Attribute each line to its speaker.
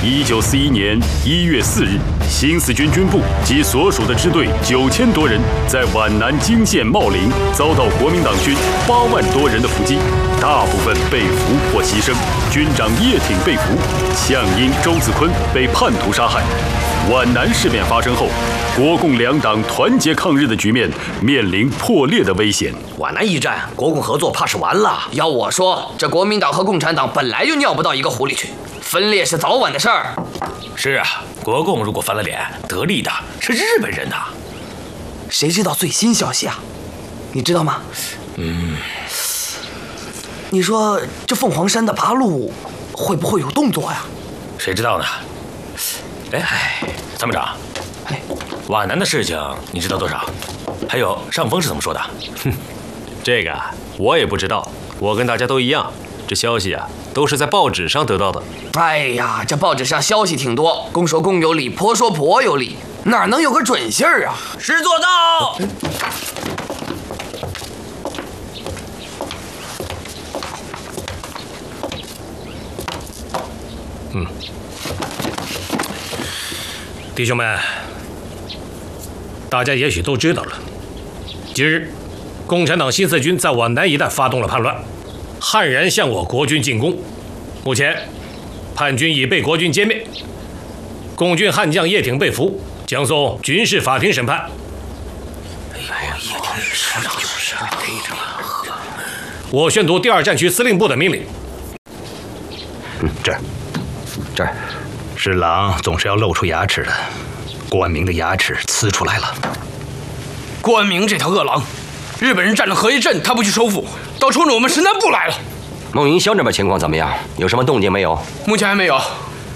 Speaker 1: 1941年1月4日，新四军军部及所属的支队9000多人，在皖南泾县茂陵遭到国民党军8万多人的伏击，大部分被俘或牺牲。军长叶挺被俘，项英、周子坤被叛徒杀害。皖南事变发生后，国共两党团结抗日的局面面临破裂的危险。
Speaker 2: 皖南一战，国共合作怕是完了。要我说，这国民党和共产党本来就尿不到一个壶里去，分裂是早晚的事儿。
Speaker 3: 是啊，国共如果翻了脸，得利的是日本人呐。
Speaker 2: 谁知道最新消息啊？你知道吗？你说这凤凰山的八路会不会有动作呀？
Speaker 3: 谁知道呢？哎，参谋长，皖南的事情你知道多少？还有上峰是怎么说的？
Speaker 4: 这个我也不知道，我跟大家都一样，这消息啊都是在报纸上得到的。
Speaker 2: 哎呀，这报纸上消息挺多，公说公有理，婆说婆有理，哪能有个准信儿啊？
Speaker 3: 是做到。
Speaker 5: 弟兄们，大家也许都知道了，今日共产党新四军在皖南一带发动了叛乱，悍然向我国军进攻。目前叛军已被国军歼灭，共军悍将叶挺被俘，将送军事法庭审判。我宣读第2战区司令部的命令。
Speaker 6: 这儿，是狼总是要露出牙齿的，郭万明的牙齿呲出来了。
Speaker 7: 郭万明这条恶狼，日本人占了合一镇，他不去收复，倒冲着我们神南部来了。
Speaker 8: 孟云乡这边情况怎么样？有什么动静没有？
Speaker 7: 目前还没有，